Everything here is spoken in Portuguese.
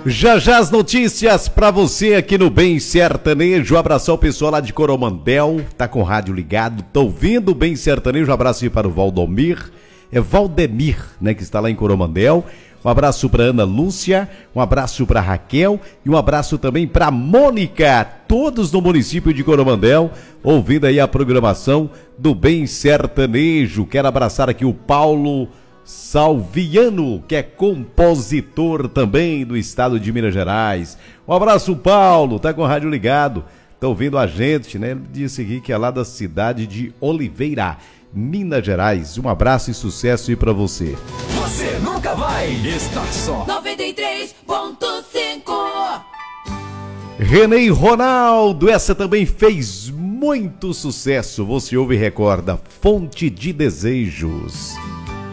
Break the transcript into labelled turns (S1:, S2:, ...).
S1: Já já as notícias pra você aqui no Bem Sertanejo. Um abração ao pessoal lá de Coromandel, tá com o rádio ligado, tá ouvindo o Bem Sertanejo. Um abraço aí para o Valdemir, né, que está lá em Coromandel. Um abraço para Ana Lúcia, um abraço para Raquel e um abraço também para Mônica, todos no município de Coromandel, ouvindo aí a programação do Bem Sertanejo. Quero abraçar aqui o Paulo Salviano, que é compositor também do estado de Minas Gerais. Um abraço, Paulo, tá com o rádio ligado, tá ouvindo a gente, né? Ele disse aqui que é lá da cidade de Oliveira, Minas Gerais. Um abraço e sucesso aí pra você.
S2: Você nunca vai estar só.
S3: 93.5.
S1: René Ronaldo, essa também fez muito sucesso. Você ouve e recorda, Fonte de Desejos.